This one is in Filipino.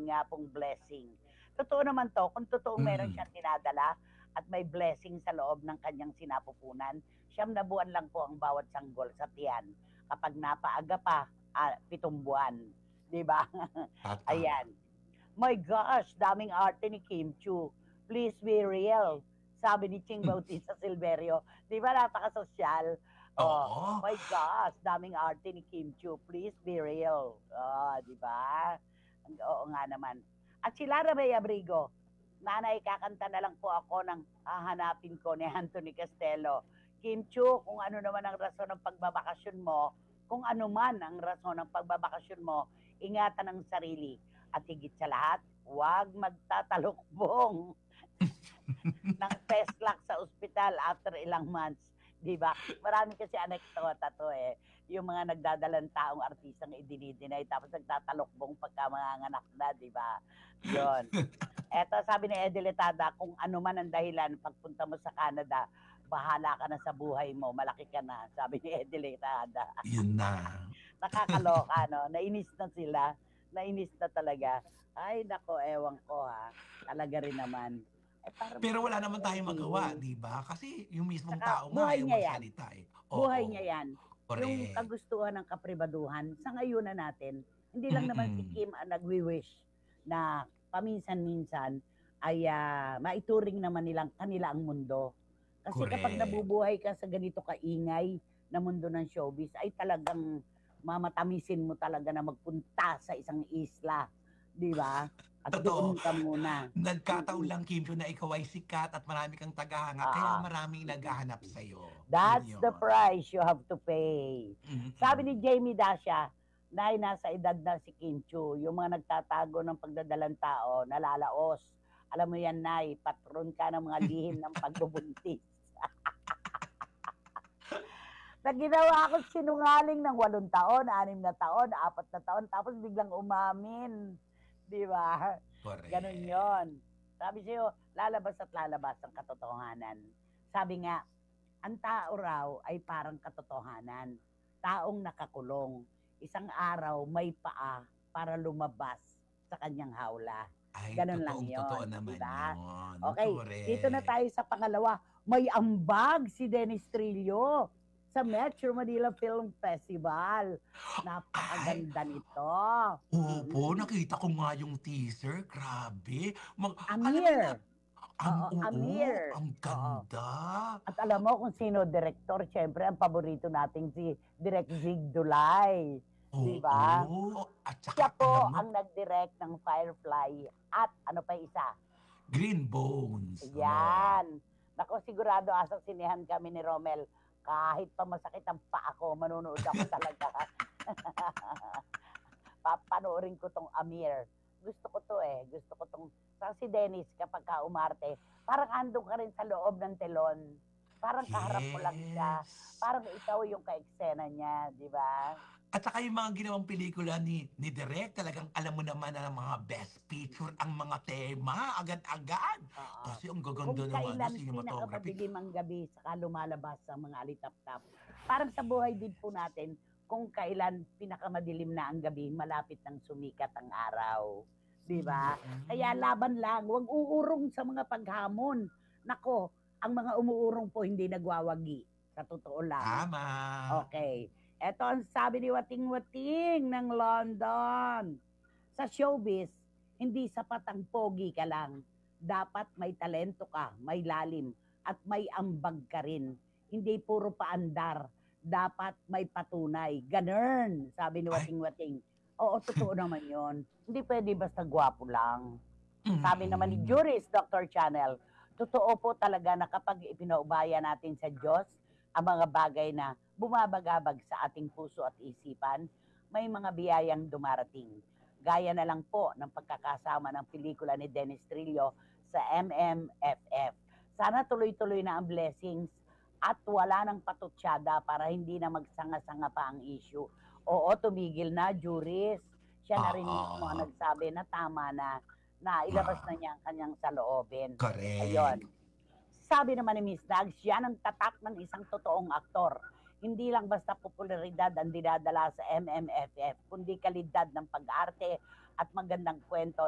nga pong blessing. Totoo naman to, kung totoong meron Mm. siyang dinadala at may blessing sa loob ng kanyang sinapupunan, 9 na buwan lang po ang bawat sanggol sa tiyan. Kapag napaaga pa, 7 buwan. Di ba? Tama. Ayan. My gosh, daming arte ni Kim Chu. Please be real. Sabi ni Ching Bautista Silverio. Di ba napaka-sosyal? Oh, Oo. my gosh, daming arte ni Kim Chu. Please be real. Oh, di ba? Oo nga naman. At si Lara May Abrigo, Nanay, kakanta na lang po ako ng hahanapin ko ni Anthony Castello. Kim Chu, kung ano naman ang rason ng pagbabakasyon mo, kung ano man ang rason ng pagbabakasyon mo, ingatan ang sarili. At higit sa lahat, huwag magtatalukbong ng PESLAC sa ospital after ilang months. Di ba? Marami kasi anekdota to eh. Yung mga nagdadalang taong artistang idinidinay tapos nagtatalokbong pagka mga anak na, di ba? Yon. Eto, sabi ni Edeletada, kung ano man ang dahilan, pagpunta mo sa Canada, bahala ka na sa buhay mo, malaki ka na, sabi ni Edeletada. Yun na. Nakakaloka, no? Nainis na sila. Nainis na talaga. Ay, nako, ewan ko ha. Talaga rin naman. Eh, para Pero wala maganda naman naman tayong magawa, sabihin. 'di ba? Kasi yung mismong Saka, tao nga buhay ayaw niya yan. magsalita, eh. Buhay niya Oo, yan. Yung correct. kagustuhan ng kapribaduhan, sa ngayon na natin, hindi lang naman si Mm, Kim ang nagwi-wish na paminsan-minsan ay maituring naman nilang kanila ang mundo. Kasi kapag correct. nabubuhay ka sa ganito kaingay na mundo ng showbiz, ay talagang mamatamisin mo talaga na magpunta sa isang isla, di ba? At Totoo. doon ka muna. Nagkataon Mm-mm. lang, Kim, na ikaw ay sikat at marami kang tagahanga kaya Ah, maraming mm-mm. naghahanap sa'yo. Yun That's the yun. price you have to pay. Sabi ni Mm. Jamie Dasha, Nay, nasa edad na si Kim Chu. Yung mga nagtatago ng pagdadalang tao, nalalaos. Alam mo yan, Nay, patron ka ng mga lihim ng pagbubuntis. Na ginawa ko sinungaling ng 8 taon, 6 na taon, 4 na taon, tapos biglang umamin. Di ba? Ganon Correct. yon. Sabi sa'yo, lalabas at lalabas ang katotohanan. Sabi nga, ang tao raw ay parang katotohanan. Taong nakakulong. Isang araw may paa para lumabas sa kanyang hawla. Ay, Ganon lang totoong-totoo yon, di naman ba? yun. Okay, dito na Correct. tayo sa pangalawa. May ambag si Dennis Trillo sa Metro Manila Film Festival. Ay, Napakaganda nito. opo, Mm. nakita ko nga yung teaser, grabe. Alam mo na, Amir. Oo, oo, Amir. ang Oo. ganda. At alam mo kung sino direktor, syempre ang paborito nating si Direk Zig Dulay. Di ba? Oo, at saka Siya alam po mo, ang nag-direct ng Firefly at ano pa isa? Green Bones. Oh. Yan. Nako, sigurado asa sinehan kami ni Romel. Kahit pa masakit ang paa ko, manonood ako talaga. Papanoorin ko tong Amir. Gusto ko to eh. Gusto ko tong sa si Dennis kapag ka umarte. Parang andun ka rin sa loob ng telon. Parang kaharap mo lang siya. Yes. Parang ikaw yung ka-eksena niya, di ba? At saka yung mga ginawang pelikula ni Direk, talagang alam mo naman na mga best picture ang mga tema, agad-agad. Oo. Kasi ang Kung gaganda ng ano, kailan cinematography. pinakamadilim ang gabi, saka lumalabas ang mga alitap-tap. Parang sa buhay din po natin, kung kailan pinakamadilim na ang gabi, malapit nang sumikat ang araw. Di ba? Kaya Mm. laban lang, huwag uurong sa mga paghamon. Nako, ang mga umuurong po hindi nagwawagi. Sa totoo lang. Tama. Okay. Ito ang sabi ni Wating-Wating ng London. Sa showbiz, hindi sapat ang pogi ka lang. Dapat may talento ka, may lalim, at may ambag ka rin. Hindi puro paandar. Dapat may patunay. Ganun, sabi ni Ay, Wating-Wating. Oo, totoo naman yon. Hindi pwede basta gwapo lang. Sabi naman ni mm. Juris, Dr. Channel, totoo po talaga na kapag ipinaubaya natin sa Diyos ang mga bagay na bumabagabag sa ating puso at isipan, may mga biyayang dumarating. Gaya na lang po ng pagkakasama ng pelikula ni Dennis Trillo sa MMFF. Sana tuloy-tuloy na ang blessings at wala nang patutsada para hindi na magsanga-sanga pa ang issue. Oo, tumigil na, Juris. Siya na rin mismo ang Oo. nagsabi na tama na ilabas na Ah, niya ang kanyang saloobin. correct. Ayun. Sabi naman ni Miss Dags, yan ang tatak ng isang totoong aktor. Hindi lang basta popularidad ang dinadala sa MMFF, kundi kalidad ng pag-arte at magandang kwento